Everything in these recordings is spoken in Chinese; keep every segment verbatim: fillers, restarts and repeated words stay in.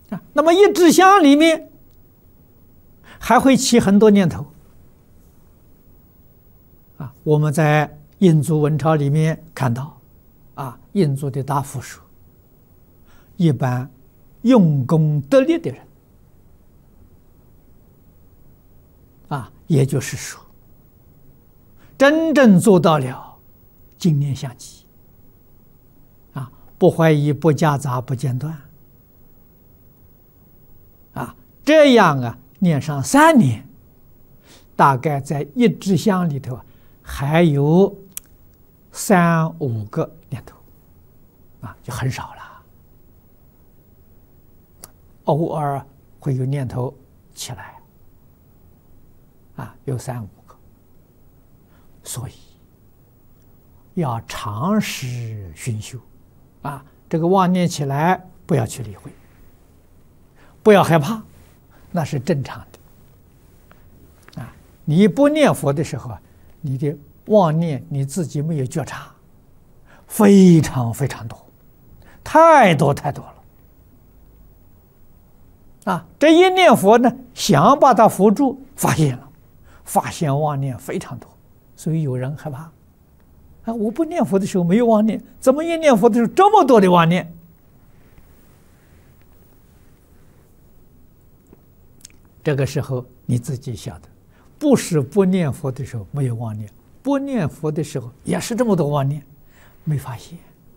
啊，那么一支香里面还会起很多念头啊。我们在印祖文钞里面看到，啊，印祖的答复说，一般用功得力的人，啊，也就是说，真正做到了精念相继，啊，不怀疑，不夹杂，不间断。啊，这样啊，念上三年，大概在一支香里头还有三五个念头，啊，就很少了。偶尔会有念头起来，啊，有三五个，所以要长时熏修，啊，这个妄念起来不要去理会。不要害怕，那是正常的。啊，你不念佛的时候啊，你的妄念你自己没有觉察，非常非常多，太多太多了。啊，这一念佛呢，想把它扶住，发现了，发现妄念非常多，所以有人害怕。啊，我不念佛的时候没有妄念，怎么一念佛的时候这么多的妄念？这个时候你自己晓得，不是不念佛的时候没有妄念，不念佛的时候也是这么多妄念，没发现。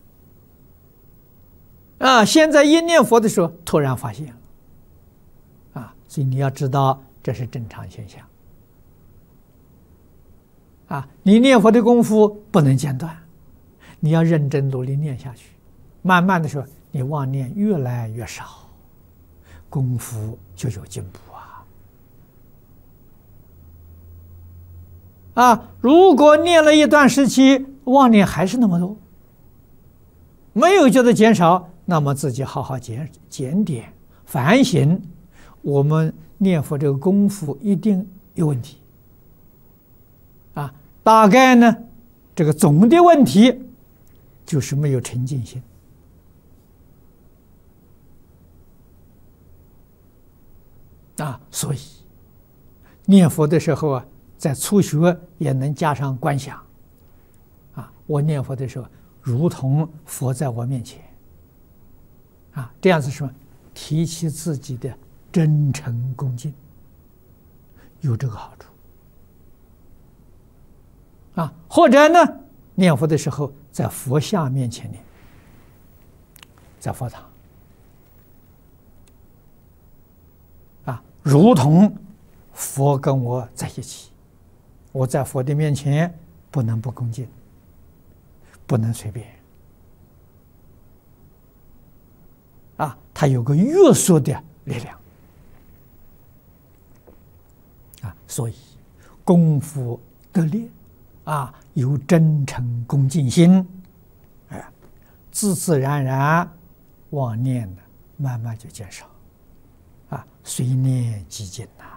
啊，现在一念佛的时候突然发现了，啊，所以你要知道这是正常现象。啊，你念佛的功夫不能间断，你要认真努力念下去，慢慢的时候你妄念越来越少，功夫就有进步。啊，如果念了一段时期，妄念还是那么多，没有觉得减少，那么自己好好检检点反省，我们念佛这个功夫一定有问题。啊，大概呢，这个总的问题就是没有沉静心。啊，所以念佛的时候啊，在初学也能加上观想，啊，我念佛的时候，如同佛在我面前，啊，这样子什么，提起自己的真诚恭敬，有这个好处，啊，或者呢，念佛的时候在佛像面前念，在佛堂，啊，如同佛跟我在一起。我在佛的面前不能不恭敬，不能随便，啊，它有个约束的力量，啊，所以功夫得力，啊，有真诚恭敬心，哎，自自然然妄念呢慢慢就减少，啊，随念即净呐。